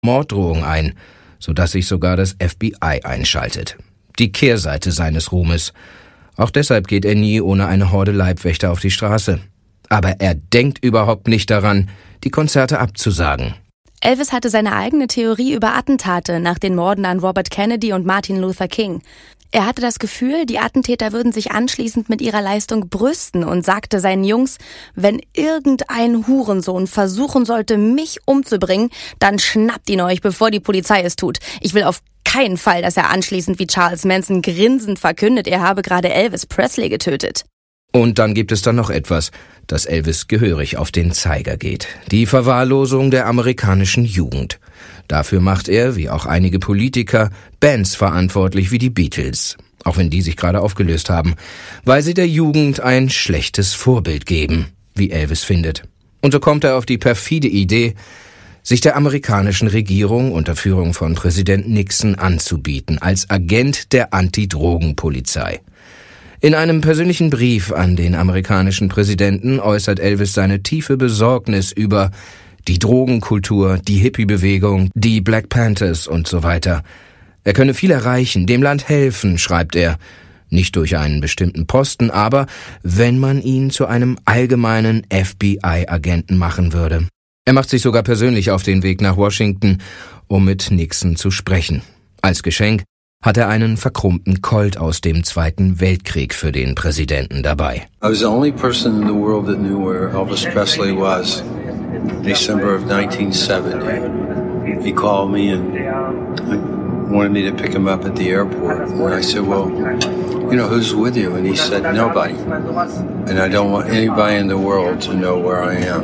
Morddrohung ein, sodass sich sogar das FBI einschaltet. Die Kehrseite seines Ruhmes. Auch deshalb geht er nie ohne eine Horde Leibwächter auf die Straße. Aber er denkt überhaupt nicht daran, die Konzerte abzusagen. Elvis hatte seine eigene Theorie über Attentate nach den Morden an Robert Kennedy und Martin Luther King. Er hatte das Gefühl, die Attentäter würden sich anschließend mit ihrer Leistung brüsten und sagte seinen Jungs, wenn irgendein Hurensohn versuchen sollte, mich umzubringen, dann schnappt ihn euch, bevor die Polizei es tut. Ich will auf keinen Fall, dass er anschließend wie Charles Manson grinsend verkündet, er habe gerade Elvis Presley getötet. Und dann gibt es dann noch etwas, das Elvis gehörig auf den Zeiger geht. Die Verwahrlosung der amerikanischen Jugend. Dafür macht er, wie auch einige Politiker, Bands verantwortlich wie die Beatles, auch wenn die sich gerade aufgelöst haben, weil sie der Jugend ein schlechtes Vorbild geben, wie Elvis findet. Und so kommt er auf die perfide Idee, sich der amerikanischen Regierung unter Führung von Präsident Nixon anzubieten, als Agent der Antidrogenpolizei. In einem persönlichen Brief an den amerikanischen Präsidenten äußert Elvis seine tiefe Besorgnis über die Drogenkultur, die Hippie-Bewegung, die Black Panthers und so weiter. Er könne viel erreichen, dem Land helfen, schreibt er. Nicht durch einen bestimmten Posten, aber wenn man ihn zu einem allgemeinen FBI-Agenten machen würde. Er macht sich sogar persönlich auf den Weg nach Washington, um mit Nixon zu sprechen. Als Geschenk hat er einen verkrummten Colt aus dem Zweiten Weltkrieg für den Präsidenten dabei. I was the only person in the world that knew where Elvis Presley was. December of 1970. He called me and wanted me to pick him up at the airport. And I said, well, you know, who's with you? And he said, nobody. And I don't want anybody in the world to know where I am.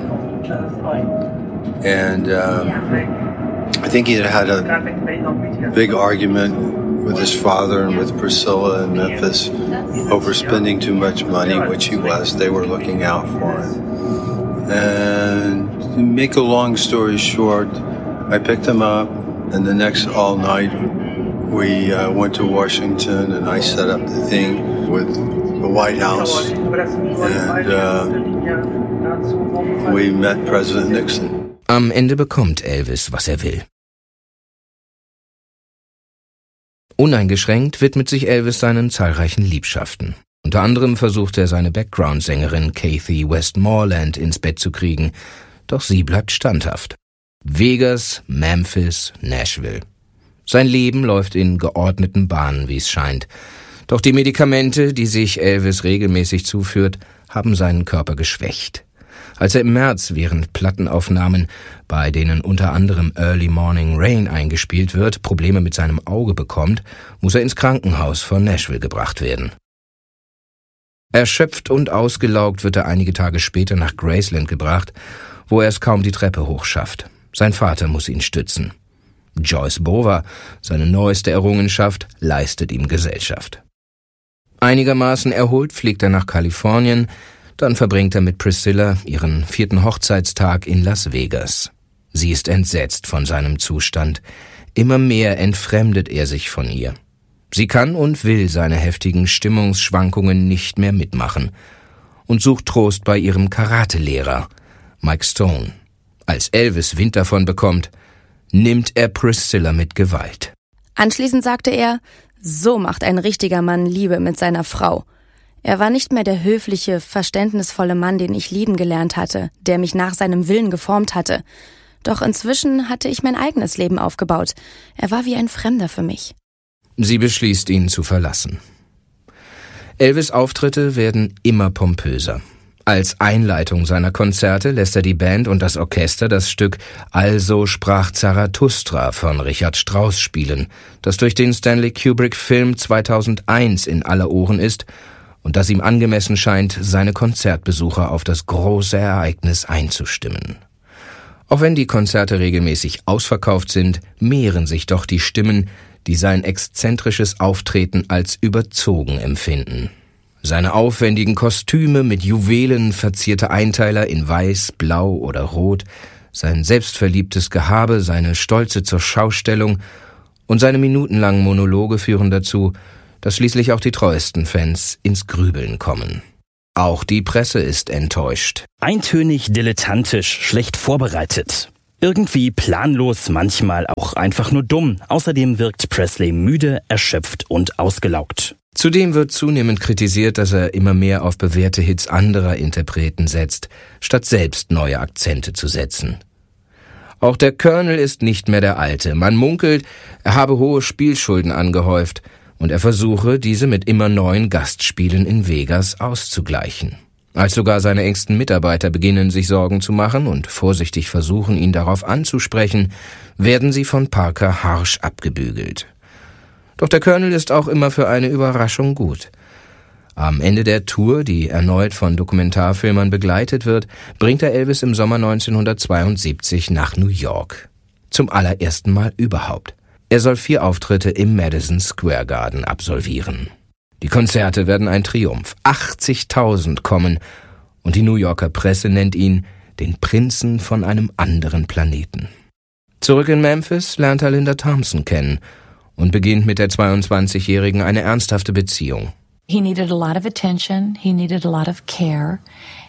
And I think he had a big argument with his father and with Priscilla in Memphis over spending too much money, which he was. They were looking out for him. And to make a long story short, I picked him up, and the next all night we went to Washington, and I set up the thing with the White House, and we met President Nixon. Am Ende bekommt Elvis, was er will. Uneingeschränkt widmet sich Elvis seinen zahlreichen Liebschaften. Unter anderem versucht er, seine Background-Sängerin Kathy Westmoreland ins Bett zu kriegen, doch sie bleibt standhaft. Vegas, Memphis, Nashville. Sein Leben läuft in geordneten Bahnen, wie es scheint. Doch die Medikamente, die sich Elvis regelmäßig zuführt, haben seinen Körper geschwächt. Als er im März während Plattenaufnahmen, bei denen unter anderem Early Morning Rain eingespielt wird, Probleme mit seinem Auge bekommt, muss er ins Krankenhaus von Nashville gebracht werden. Erschöpft und ausgelaugt wird er einige Tage später nach Graceland gebracht, wo er es kaum die Treppe hochschafft. Sein Vater muss ihn stützen. Joyce Bova, seine neueste Errungenschaft, leistet ihm Gesellschaft. Einigermaßen erholt fliegt er nach Kalifornien, dann verbringt er mit Priscilla ihren 4. Hochzeitstag in Las Vegas. Sie ist entsetzt von seinem Zustand. Immer mehr entfremdet er sich von ihr. Sie kann und will seine heftigen Stimmungsschwankungen nicht mehr mitmachen und sucht Trost bei ihrem Karatelehrer, Mike Stone. Als Elvis Wind davon bekommt, nimmt er Priscilla mit Gewalt. Anschließend sagte er, so macht ein richtiger Mann Liebe mit seiner Frau. Er war nicht mehr der höfliche, verständnisvolle Mann, den ich lieben gelernt hatte, der mich nach seinem Willen geformt hatte. Doch inzwischen hatte ich mein eigenes Leben aufgebaut. Er war wie ein Fremder für mich. Sie beschließt, ihn zu verlassen. Elvis' Auftritte werden immer pompöser. Als Einleitung seiner Konzerte lässt er die Band und das Orchester das Stück Also sprach Zarathustra von Richard Strauss spielen, das durch den Stanley Kubrick-Film 2001 in aller Ohren ist und das ihm angemessen scheint, seine Konzertbesucher auf das große Ereignis einzustimmen. Auch wenn die Konzerte regelmäßig ausverkauft sind, mehren sich doch die Stimmen, die sein exzentrisches Auftreten als überzogen empfinden. Seine aufwendigen Kostüme mit Juwelen verzierte Einteiler in Weiß, Blau oder Rot, sein selbstverliebtes Gehabe, seine stolze Zurschaustellung und seine minutenlangen Monologe führen dazu, dass schließlich auch die treuesten Fans ins Grübeln kommen. Auch die Presse ist enttäuscht. Eintönig, dilettantisch, schlecht vorbereitet. Irgendwie planlos, manchmal auch einfach nur dumm. Außerdem wirkt Presley müde, erschöpft und ausgelaugt. Zudem wird zunehmend kritisiert, dass er immer mehr auf bewährte Hits anderer Interpreten setzt, statt selbst neue Akzente zu setzen. Auch der Colonel ist nicht mehr der Alte. Man munkelt, er habe hohe Spielschulden angehäuft und er versuche, diese mit immer neuen Gastspielen in Vegas auszugleichen. Als sogar seine engsten Mitarbeiter beginnen, sich Sorgen zu machen und vorsichtig versuchen, ihn darauf anzusprechen, werden sie von Parker harsch abgebügelt. Doch der Colonel ist auch immer für eine Überraschung gut. Am Ende der Tour, die erneut von Dokumentarfilmern begleitet wird, bringt er Elvis im Sommer 1972 nach New York. Zum allerersten Mal überhaupt. Er soll 4 Auftritte im Madison Square Garden absolvieren. Die Konzerte werden ein Triumph. 80.000 kommen und die New Yorker Presse nennt ihn den Prinzen von einem anderen Planeten. Zurück in Memphis lernt er Linda Thompson kennen und beginnt mit der 22-Jährigen eine ernsthafte Beziehung. He needed a lot of attention. He needed a lot of care,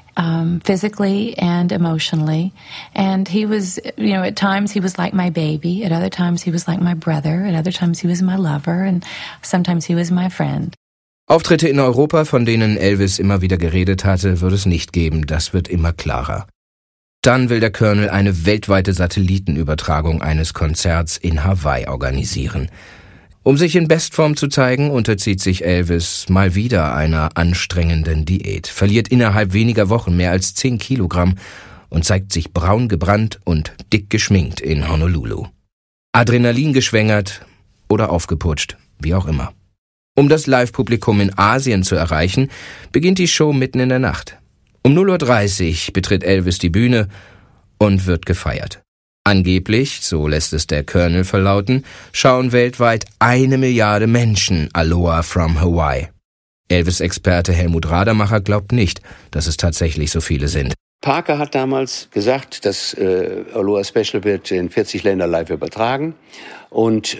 physically and emotionally. And he was, at times he was like my baby. At other times he was like my brother. At other times he was my lover. And sometimes he was my friend. Auftritte in Europa, von denen Elvis immer wieder geredet hatte, wird es nicht geben. Das wird immer klarer. Dann will der Colonel eine weltweite Satellitenübertragung eines Konzerts in Hawaii organisieren. Um sich in Bestform zu zeigen, unterzieht sich Elvis mal wieder einer anstrengenden Diät, verliert innerhalb weniger Wochen mehr als 10 Kilogramm und zeigt sich braun gebrannt und dick geschminkt in Honolulu. Adrenalin geschwängert oder aufgeputscht, wie auch immer. Um das Live-Publikum in Asien zu erreichen, beginnt die Show mitten in der Nacht. Um 0:30 Uhr betritt Elvis die Bühne und wird gefeiert. Angeblich, so lässt es der Colonel verlauten, schauen weltweit 1 Milliarde Menschen Aloha from Hawaii. Elvis-Experte Helmut Radermacher glaubt nicht, dass es tatsächlich so viele sind. Parker hat damals gesagt, das Aloha Special wird in 40 Länder live übertragen und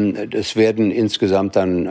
es werden insgesamt dann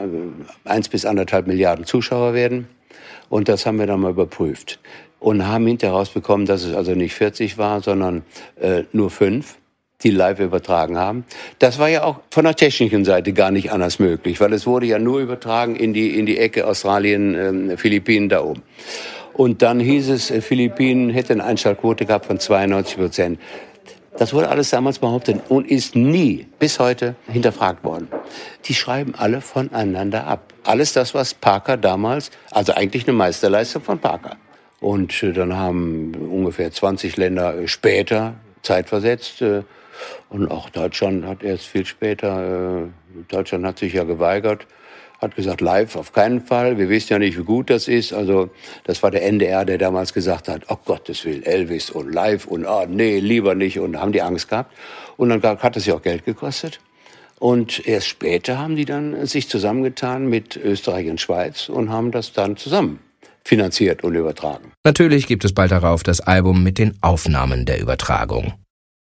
1 bis 1,5 Milliarden Zuschauer werden und das haben wir dann mal überprüft und haben hinterher rausbekommen, dass es also nicht 40 war, sondern nur 5, die live übertragen haben. Das war ja auch von der technischen Seite gar nicht anders möglich, weil es wurde ja nur übertragen in die Ecke Australien, Philippinen da oben. Und dann hieß es, Philippinen hätte eine Einschaltquote gehabt von 92%. Das wurde alles damals behauptet und ist nie bis heute hinterfragt worden. Die schreiben alle voneinander ab. Alles das, was Parker damals, also eigentlich eine Meisterleistung von Parker. Und dann haben ungefähr 20 Länder später zeitversetzt. Und auch Deutschland hat erst viel später, Deutschland hat sich ja geweigert, hat gesagt, live auf keinen Fall. Wir wissen ja nicht, wie gut das ist. Also das war der NDR, der damals gesagt hat, oh Gottes Willen, Elvis und live und nee, lieber nicht. Und haben die Angst gehabt. Und dann hat es ja auch Geld gekostet. Und erst später haben die dann sich zusammengetan mit Österreich und Schweiz und haben das dann zusammen finanziert und übertragen. Natürlich gibt es bald darauf das Album mit den Aufnahmen der Übertragung.